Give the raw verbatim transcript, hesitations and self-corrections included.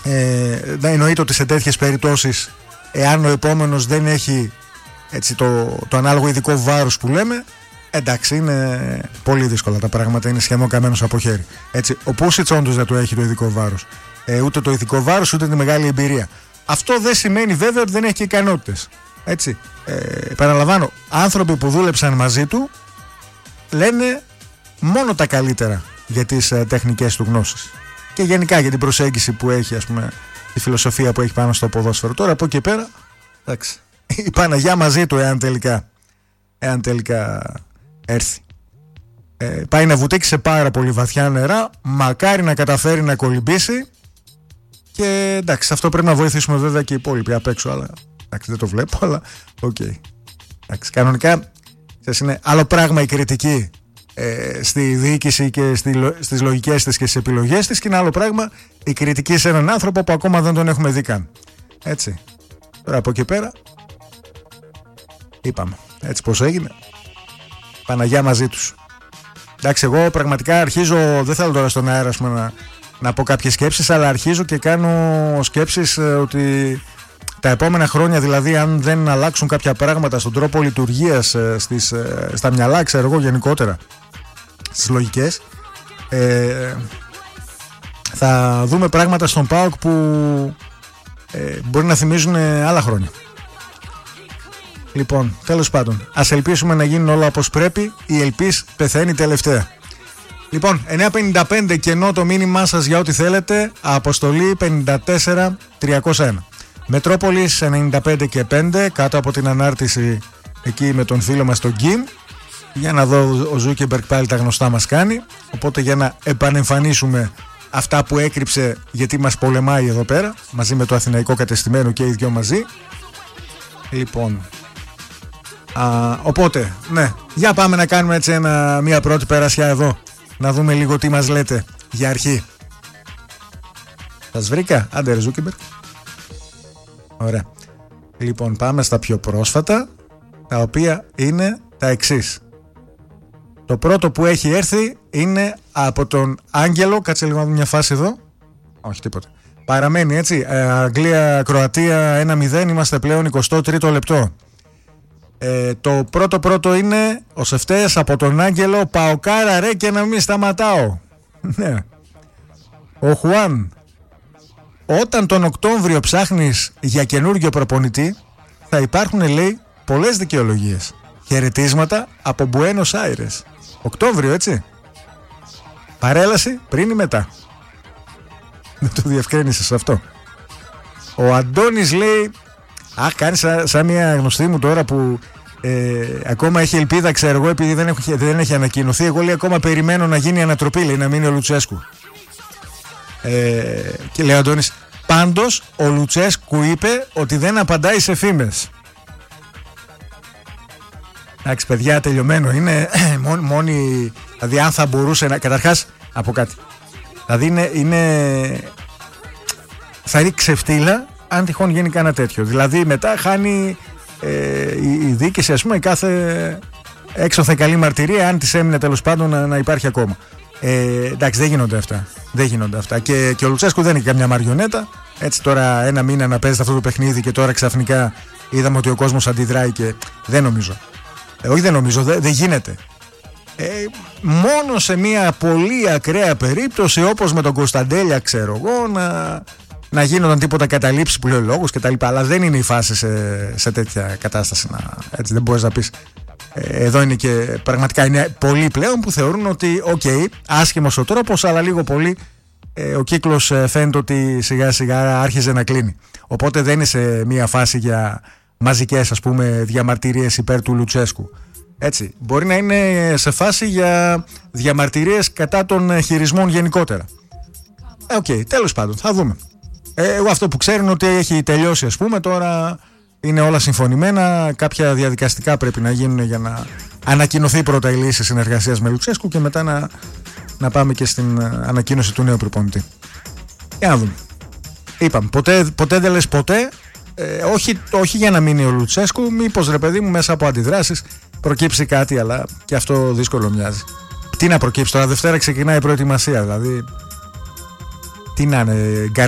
Ε, να εννοείται ότι σε τέτοιες περιπτώσεις, εάν ο επόμενος δεν έχει έτσι, το, το ανάλογο ειδικό βάρος που λέμε, εντάξει, είναι πολύ δύσκολα τα πράγματα, είναι σχεδόν καμένος από χέρι. Έτσι, ο Πούσιτς όντως δεν το έχει το ειδικό βάρος. Ε, ούτε το ειδικό βάρος, ούτε τη μεγάλη εμπειρία. Αυτό δεν σημαίνει βέβαια ότι δεν έχει και ικανότητες. Έτσι. Ε, επαναλαμβάνω, άνθρωποι που δούλεψαν μαζί του λένε μόνο τα καλύτερα για τις ε, τεχνικές του γνώσεις. Και γενικά για την προσέγγιση που έχει, ας πούμε, τη φιλοσοφία που έχει πάνω στο ποδόσφαιρο. Τώρα από εκεί πέρα, εντάξει, η Παναγιά μαζί του, εάν τελικά, εάν τελικά έρθει. Ε, πάει να βουτήξει σε πάρα πολύ βαθιά νερά, μακάρι να καταφέρει να κολυμπήσει. Και εντάξει, αυτό πρέπει να βοηθήσουμε βέβαια και οι υπόλοιποι απ' έξω, αλλά εντάξει, δεν το βλέπω, αλλά οκ. Okay. Εντάξει, κανονικά, ξέρεις, είναι άλλο πράγμα η κριτική ε, στη διοίκηση και στη, στις λογικές της και στις επιλογές της, και είναι άλλο πράγμα η κριτική σε έναν άνθρωπο που ακόμα δεν τον έχουμε δει καν. Έτσι. Τώρα από εκεί πέρα, είπαμε, έτσι πως έγινε. Παναγιά μαζί τους. Εντάξει, εγώ πραγματικά αρχίζω, δεν θέλω τώρα στον αέρα, ας πούμε, να, να πω κάποιες σκέψεις, αλλά αρχίζω και κάνω σκέψεις ε, ότι τα επόμενα χρόνια, δηλαδή, αν δεν αλλάξουν κάποια πράγματα στον τρόπο λειτουργίας ε, στις, ε, στα μυαλά, ξέρω εγώ, γενικότερα στις λογικές, ε, θα δούμε πράγματα στον ΠΑΟΚ που ε, μπορεί να θυμίζουν ε, άλλα χρόνια. Λοιπόν, τέλος πάντων, ας ελπίσουμε να γίνουν όλα όπως πρέπει. Η ελπίς πεθαίνει τελευταία. Λοιπόν, εννιά πενήντα πέντε κενό το μήνυμά σας για ό,τι θέλετε. Αποστολή πενήντα τέσσερα τριακόσια ένα. Μετρόπολης ενενήντα πέντε και πέντε, κάτω από την ανάρτηση εκεί με τον φίλο μας τον Γκίμ. Για να δω, ο Ζούκεμπεργκ πάλι τα γνωστά μας κάνει. Οπότε για να επανεμφανίσουμε αυτά που έκρυψε, γιατί μας πολεμάει εδώ πέρα, μαζί με το αθηναϊκό κατεστημένο και οι δυο μαζί. Λοιπόν, α, οπότε, ναι, για πάμε να κάνουμε έτσι ένα, μια πρώτη περασιά εδώ. Να δούμε λίγο τι μας λέτε για αρχή. Σας βρήκα, άντε ρε Ζούκεμπεργκ. Ωραία. Λοιπόν, πάμε στα πιο πρόσφατα, τα οποία είναι τα εξής. Το πρώτο που έχει έρθει είναι από τον Άγγελο. Κάτσε λίγο μια φάση εδώ. Όχι, τίποτα. Παραμένει έτσι. ε, Αγγλία-Κροατία ένα μηδέν. Είμαστε πλέον εικοστό τρίτο λεπτό. ε, Το πρώτο πρώτο είναι ο Σεφτές από τον Άγγελο. Παοκάρα ρε και να μην σταματάω. Ναι. Ο Χουάν. Όταν τον Οκτώβριο ψάχνεις για καινούργιο προπονητή, θα υπάρχουν, λέει, πολλές δικαιολογίες. Χαιρετίσματα από Μπουένος Άιρες. Οκτώβριο, έτσι. Παρέλαση πριν ή μετά. Δεν το διευκρίνησες αυτό. Ο Αντώνης λέει, αχ, κάνει σαν, σαν μια γνωστή μου τώρα που ε, ακόμα έχει ελπίδα, ξέρω εγώ, επειδή δεν έχει, δεν έχει ανακοινωθεί. Εγώ, λέει, ακόμα περιμένω να γίνει ανατροπή, λέει, να μείνει ο Λουτσέσκου. Ε, και λέει ο Αντώνης, πάντως ο Λουτσέσκου είπε ότι δεν απαντάει σε φήμες. Εντάξει, παιδιά, τελειωμένο είναι. Μόνη, μόνη, δηλαδή, αν θα μπορούσε να. Καταρχάς, από κάτι. Δηλαδή, είναι, είναι. Θα ρίξει ξεφτύλα αν τυχόν γίνει κανένα τέτοιο. Δηλαδή, μετά χάνει ε, η, η διοίκηση, ας πούμε, κάθε έξωθεν καλή μαρτυρία, αν της έμεινε τέλος πάντων να, να υπάρχει ακόμα. Ε, εντάξει, δεν γίνονται αυτά. Δεν γίνονται αυτά. Και, και ο Λουτσέσκου δεν είναι καμιά μαριονέτα. Έτσι, τώρα ένα μήνα να παίζει αυτό το παιχνίδι και τώρα ξαφνικά είδαμε ότι ο κόσμος αντιδράει και δεν νομίζω. Ε, όχι, δεν νομίζω, δεν, δεν γίνεται. Ε, μόνο σε μια πολύ ακραία περίπτωση, όπως με τον Κωνσταντέλια, ξέρω εγώ, να, να γίνονταν τίποτα καταλήψεις που λέει ο λόγος κτλ. Αλλά δεν είναι η φάση σε, σε τέτοια κατάσταση. Να, έτσι, δεν μπορείς να πεις. Ε, εδώ είναι και πραγματικά είναι πολλοί πλέον που θεωρούν ότι, οκ, okay, άσχημος ο τρόπος, αλλά λίγο πολύ ε, ο κύκλος ε, φαίνεται ότι σιγά σιγά άρχιζε να κλείνει. Οπότε δεν είναι σε μια φάση για μαζικές, ας πούμε, διαμαρτυρίες υπέρ του Λουτσέσκου. Έτσι, μπορεί να είναι σε φάση για διαμαρτυρίες κατά των χειρισμών γενικότερα. Ε, οκ, okay, τέλος πάντων, θα δούμε. Ε, εγώ αυτό που ξέρω είναι ότι έχει τελειώσει, ας πούμε, τώρα είναι όλα συμφωνημένα. Κάποια διαδικαστικά πρέπει να γίνουν για να ανακοινωθεί πρώτα η λύση συνεργασίας με Λουτσέσκου και μετά να, να πάμε και στην ανακοίνωση του νέου προπονητή. Για να δούμε. Είπαμε, ποτέ, ποτέ δεν λες ποτέ. Ε, όχι, όχι για να μείνει ο Λουτσέσκου, μήπως, ρε παιδί μου, μέσα από αντιδράσεις προκύψει κάτι, αλλά και αυτό δύσκολο μοιάζει. Τι να προκύψει τώρα, Δευτέρα ξεκινάει η προετοιμασία, δηλαδή τι να είναι,